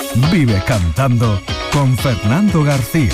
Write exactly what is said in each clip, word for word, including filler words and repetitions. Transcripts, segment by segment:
Vive cantando con Fernando García.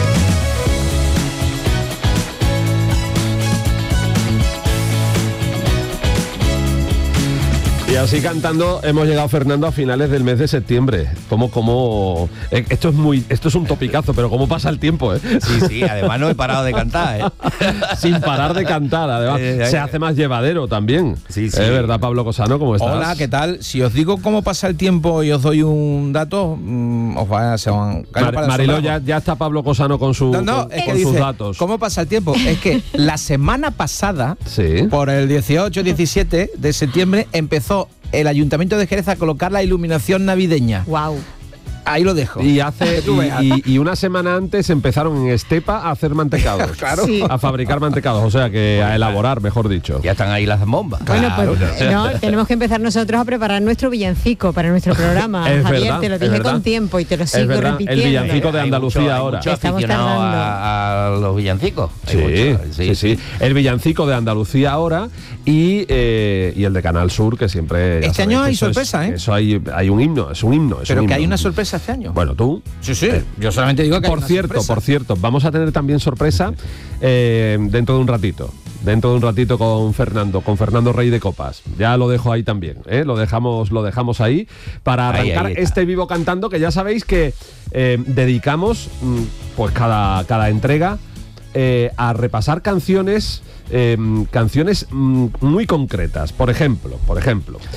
Y así cantando hemos llegado, Fernando, a finales del mes de septiembre. Como, como eh, esto es muy, esto es un topicazo, pero cómo pasa el tiempo, ¿eh? Sí, sí, además no he parado de cantar, ¿eh? Sin parar de cantar, además. Eh, eh, se hace más llevadero también. Sí, sí. ¿Es verdad, Pablo Cosano? ¿Cómo estás? Hola, ¿qué tal? Si os digo cómo pasa el tiempo y os doy un dato, mmm, os va a se van a Mar, Mariló, ya, ya está Pablo Cosano con, su, no, no, con, es que con dice, sus datos. ¿cómo pasa el tiempo? Es que la semana pasada, sí. por el dieciocho diecisiete de septiembre, empezó el Ayuntamiento de Jerez a colocar la iluminación navideña. Wow. Ahí lo dejo. Y hace y, y, y una semana antes empezaron en Estepa a hacer mantecados. Claro. Sí. A fabricar mantecados, o sea que a elaborar, mejor dicho. Ya están ahí las bombas. Bueno, Claro. pues no, tenemos que empezar nosotros a preparar nuestro villancico para nuestro programa. Es Javier, verdad, te lo es dije verdad. con tiempo y te lo sigo Es verdad, repitiendo. el villancico de Hay Andalucía mucho, hay ahora. mucho Estamos aficionado tardando. a, a los villancicos. Hay Sí, mucho, sí, sí. El villancico de Andalucía ahora y, eh, y el de Canal Sur, que siempre... ya Este sabéis año que hay eso sorpresa, es, ¿eh? Eso hay, hay un himno, es un himno. Es Pero un que himno. hay una sorpresa este año. Bueno, tú... Sí, sí. Yo solamente digo que hay Por una cierto, sorpresa. por cierto, vamos a tener también sorpresa eh, dentro de un ratito. Dentro de un ratito con Fernando, con Fernando Rey de Copas. Ya lo dejo ahí también, ¿eh? Lo dejamos, lo dejamos ahí para Ahí, arrancar ahí está. este Vivo Cantando, que ya sabéis que eh, dedicamos mm, pues cada, cada entrega eh, a repasar canciones, eh, canciones mm, muy concretas. Por ejemplo, por ejemplo.